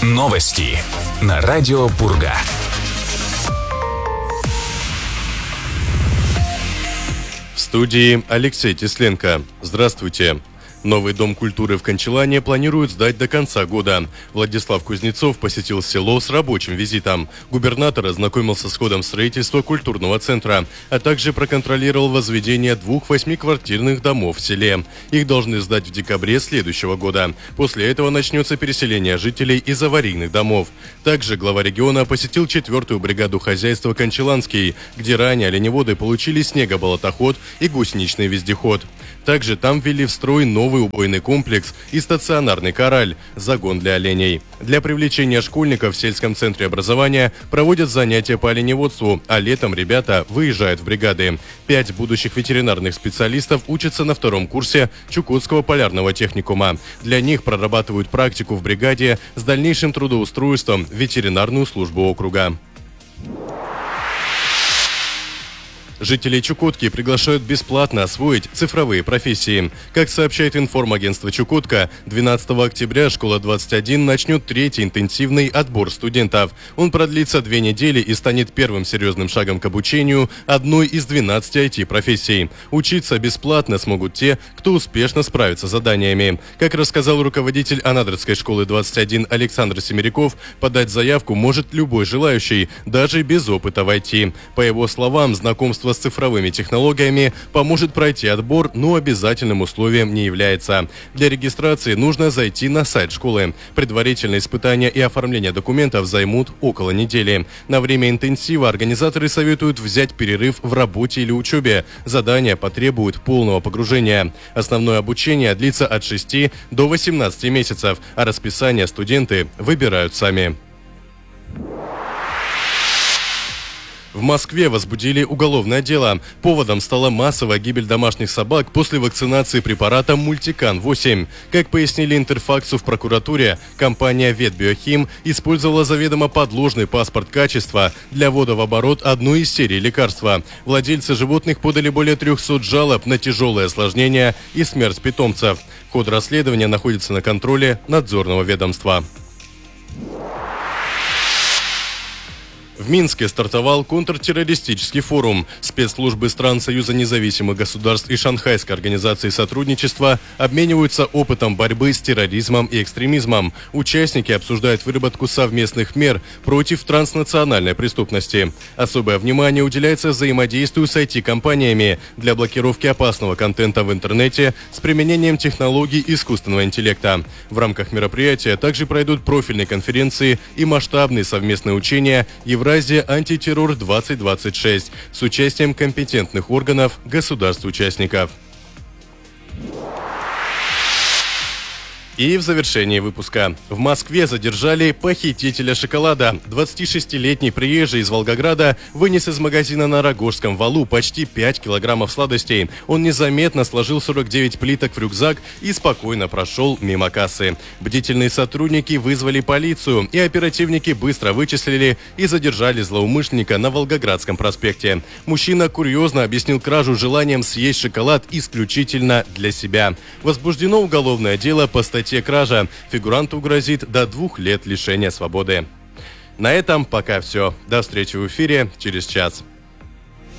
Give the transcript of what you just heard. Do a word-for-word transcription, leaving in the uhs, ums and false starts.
Новости на радио Пурга. В студии Алексей Тесленко. Здравствуйте. Новый дом культуры в Кончалане планируют сдать до конца года. Владислав Кузнецов посетил село с рабочим визитом. Губернатор ознакомился с ходом строительства культурного центра, а также проконтролировал возведение двух восьмиквартирных домов в селе. Их должны сдать в декабре следующего года. После этого начнется переселение жителей из аварийных домов. Также глава региона посетил четвертую бригаду хозяйства Кончаланский, где ранее оленеводы получили снегоболотоход и гусеничный вездеход. Также там ввели в строй новый убойный комплекс и стационарный кораль – загон для оленей. Для привлечения школьников в сельском центре образования проводят занятия по оленеводству, а летом ребята выезжают в бригады. Пять будущих ветеринарных специалистов учатся на втором курсе Чукотского полярного техникума. Для них прорабатывают практику в бригаде с дальнейшим трудоустройством в ветеринарную службу округа. Жителей Чукотки приглашают бесплатно освоить цифровые профессии. Как сообщает информагентство «Чукотка», двенадцатого октября школа двадцать один начнет третий интенсивный отбор студентов. Он продлится две недели и станет первым серьезным шагом к обучению одной из двенадцати ай ти-профессий. Учиться бесплатно смогут те, кто успешно справится с заданиями. Как рассказал руководитель Анадырской школы двадцать один Александр Семеряков, подать заявку может любой желающий, даже без опыта в ай ти. По его словам, знакомство с цифровыми технологиями поможет пройти отбор, но обязательным условием не является. Для регистрации нужно зайти на сайт школы. Предварительные испытания и оформление документов займут около недели. На время интенсива организаторы советуют взять перерыв в работе или учебе. Задания потребуют полного погружения. Основное обучение длится от шести до восемнадцати месяцев, а расписание студенты выбирают сами. В Москве возбудили уголовное дело. Поводом стала массовая гибель домашних собак после вакцинации препаратом Мультикан восемь. Как пояснили Интерфаксу в прокуратуре, компания Ветбиохим использовала заведомо подложный паспорт качества для ввода в оборот одной из серий лекарства. Владельцы животных подали более трехсот жалоб на тяжелые осложнения и смерть питомцев. Ход расследования находится на контроле надзорного ведомства. В Минске стартовал контртеррористический форум. Спецслужбы стран Союза независимых государств и Шанхайской организации сотрудничества обмениваются опытом борьбы с терроризмом и экстремизмом. Участники обсуждают выработку совместных мер против транснациональной преступности. Особое внимание уделяется взаимодействию с ай ти-компаниями для блокировки опасного контента в интернете с применением технологий искусственного интеллекта. В рамках мероприятия также пройдут профильные конференции и масштабные совместные учения Евразия антитеррор двадцать двадцать шесть с участием компетентных органов государств-участников. И в завершении выпуска. В Москве задержали похитителя шоколада. двадцатишестилетний приезжий из Волгограда вынес из магазина на Рогожском валу почти пять килограммов сладостей. Он незаметно сложил сорок девять плиток в рюкзак и спокойно прошел мимо кассы. Бдительные сотрудники вызвали полицию, и оперативники быстро вычислили и задержали злоумышленника на Волгоградском проспекте. Мужчина курьезно объяснил кражу желанием съесть шоколад исключительно для себя. Возбуждено уголовное дело по статье кража. Фигуранту грозит до двух лет лишения свободы. На этом пока все. До встречи в эфире через час.